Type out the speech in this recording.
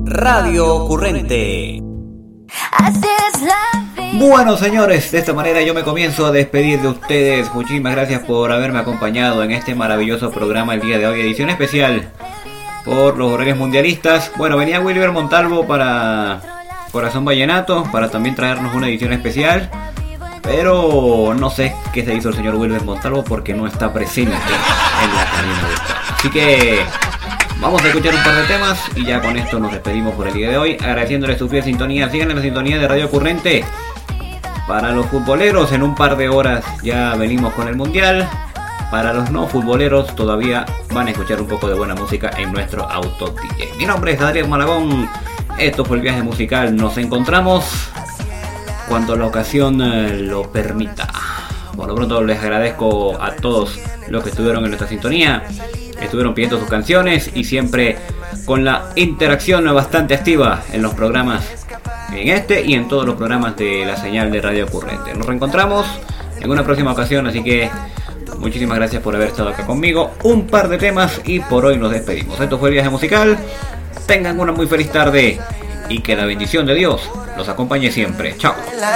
Radio Ocurrente. Bueno, señores, de esta manera yo me comienzo a despedir de ustedes. Muchísimas gracias por haberme acompañado en este maravilloso programa el día de hoy, edición especial por los horarios mundialistas. Bueno, venía Wilber Montalvo para Corazón Vallenato, para también traernos una edición especial, pero no sé qué se hizo el señor Wilber Montalvo porque no está presente en la cabina. Así que vamos a escuchar un par de temas y ya con esto nos despedimos por el día de hoy, agradeciéndoles su fiel sintonía. Sigan en la sintonía de Radio Ocurrente. Para los futboleros, en un par de horas ya venimos con el Mundial. Para los no futboleros, todavía van a escuchar un poco de buena música en nuestro auto DJ. Mi nombre es Adrián Malagón. Esto fue el viaje musical. Nos encontramos cuando la ocasión lo permita. Por lo pronto les agradezco a todos los que estuvieron en nuestra sintonía, estuvieron pidiendo sus canciones y siempre con la interacción bastante activa en los programas, en este y en todos los programas de la señal de Radio Ocurrente. Nos reencontramos en una próxima ocasión, así que muchísimas gracias por haber estado acá conmigo. Un par de temas y por hoy nos despedimos. Esto fue el viaje musical. Tengan una muy feliz tarde y que la bendición de Dios los acompañe siempre. Chao.